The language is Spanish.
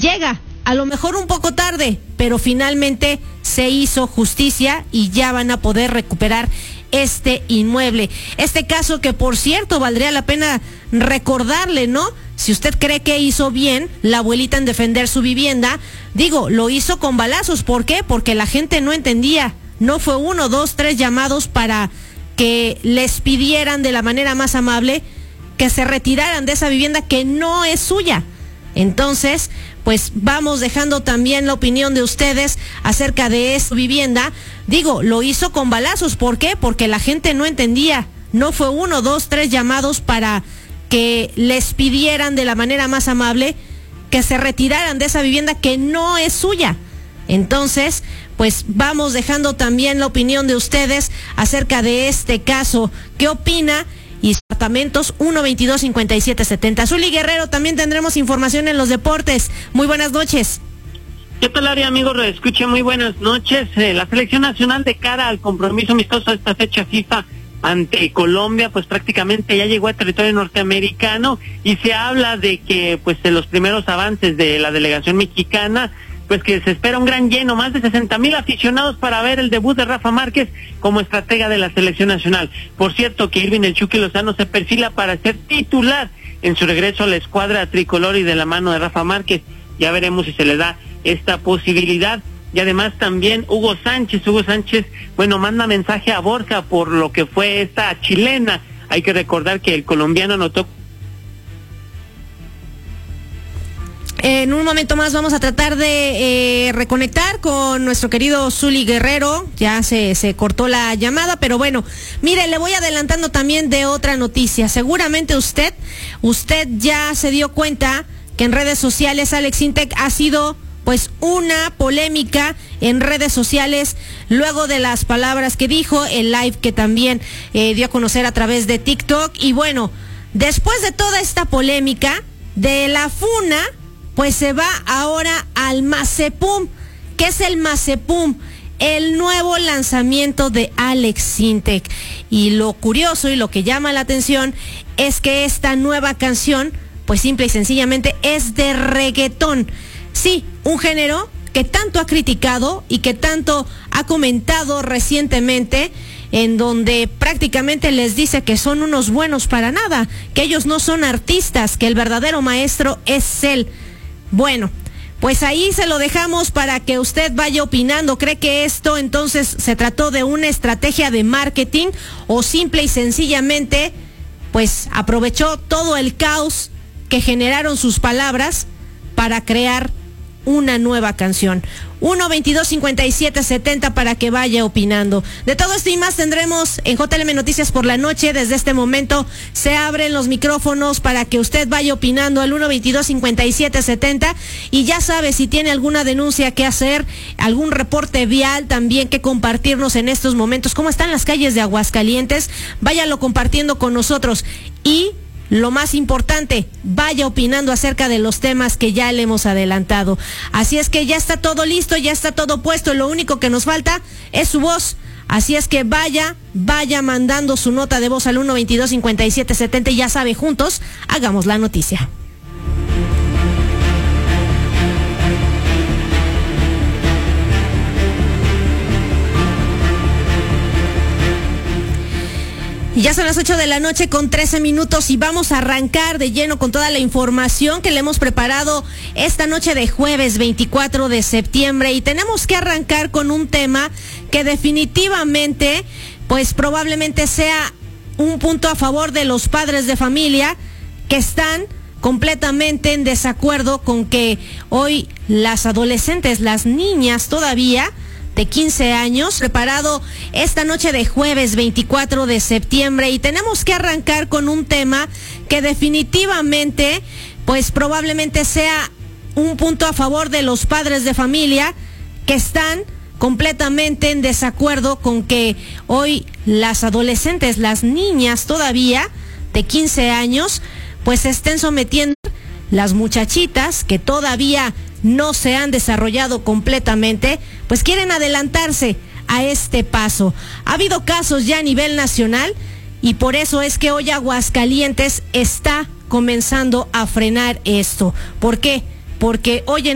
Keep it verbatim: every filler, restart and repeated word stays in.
llega, a lo mejor un poco tarde, pero finalmente se hizo justicia y ya van a poder recuperar este inmueble. Este caso que, por cierto, valdría la pena recordarle, ¿no? Si usted cree que hizo bien la abuelita en defender su vivienda, digo, lo hizo con balazos. ¿Por qué? Porque la gente no entendía. No fue uno, dos, tres llamados para que les pidieran de la manera más amable que se retiraran de esa vivienda que no es suya. Entonces, pues vamos dejando también la opinión de ustedes acerca de esta vivienda. Digo, lo hizo con balazos. ¿Por qué? Porque la gente no entendía. No fue uno, dos, tres llamados para que les pidieran de la manera más amable que se retiraran de esa vivienda que no es suya. Entonces, pues vamos dejando también la opinión de ustedes acerca de este caso. ¿Qué opina? Y apartamentos uno veintidós cincuenta y siete setenta. Zuli Guerrero, también tendremos información en los deportes. Muy buenas noches. ¿Qué tal, Ari, amigos? Escuche, muy buenas noches. Eh, la selección nacional de cara al compromiso amistoso de esta fecha FIFA ante Colombia, pues prácticamente ya llegó a territorio norteamericano y se habla de que, pues, de los primeros avances de la delegación mexicana, pues que se espera un gran lleno, más de sesenta mil aficionados para ver el debut de Rafa Márquez como estratega de la selección nacional. Por cierto, que Irving el Chucky Lozano se perfila para ser titular en su regreso a la escuadra tricolor y de la mano de Rafa Márquez. Ya veremos si se le da esta posibilidad. Y además también Hugo Sánchez, Hugo Sánchez, bueno, manda mensaje a Borja por lo que fue esta chilena. Hay que recordar que el colombiano anotó. En un momento más vamos a tratar de eh, reconectar con nuestro querido Zuli Guerrero. Ya se, se cortó la llamada, pero bueno, mire, le voy adelantando también de otra noticia. Seguramente usted, usted ya se dio cuenta que en redes sociales Alex Intec ha sido pues una polémica en redes sociales luego de las palabras que dijo, el live que también eh, dio a conocer a través de TikTok. Y bueno, después de toda esta polémica de la funa, pues se va ahora al Mazepum. ¿Qué es el Mazepum? El nuevo lanzamiento de Alex Intec. Y lo curioso y lo que llama la atención es que esta nueva canción, pues simple y sencillamente es de reggaetón. Sí, un género que tanto ha criticado y que tanto ha comentado recientemente, en donde prácticamente les dice que son unos buenos para nada, que ellos no son artistas, que el verdadero maestro es él. Bueno, pues ahí se lo dejamos para que usted vaya opinando. ¿Cree que esto entonces se trató de una estrategia de marketing o simple y sencillamente pues aprovechó todo el caos que generaron sus palabras para crear una nueva canción? uno veintidós cincuenta y siete setenta para que vaya opinando. De todo esto y más tendremos en J L M Noticias por la noche. Desde este momento se abren los micrófonos para que usted vaya opinando al uno veintidós cincuenta y siete setenta. Y ya sabe, si tiene alguna denuncia que hacer, algún reporte vial también que compartirnos en estos momentos, cómo están las calles de Aguascalientes, váyalo compartiendo con nosotros. Y lo más importante, vaya opinando acerca de los temas que ya le hemos adelantado. Así es que ya está todo listo, ya está todo puesto. Lo único que nos falta es su voz. Así es que vaya, vaya mandando su nota de voz al uno veintidós cincuenta y siete setenta y ya sabe, juntos hagamos la noticia. Y ya son las ocho de la noche con trece minutos y vamos a arrancar de lleno con toda la información que le hemos preparado esta noche de jueves veinticuatro de septiembre. Y tenemos que arrancar con un tema que definitivamente, pues probablemente sea un punto a favor de los padres de familia que están completamente en desacuerdo con que hoy las adolescentes, las niñas todavía de quince años, preparado esta noche de jueves veinticuatro de septiembre, y tenemos que arrancar con un tema que definitivamente, pues probablemente sea un punto a favor de los padres de familia que están completamente en desacuerdo con que hoy las adolescentes, las niñas todavía de quince años, pues se estén sometiendo, las muchachitas que todavía no se han desarrollado completamente, pues quieren adelantarse a este paso. Ha habido casos ya a nivel nacional y por eso es que hoy Aguascalientes está comenzando a frenar esto. ¿Por qué? Porque hoy en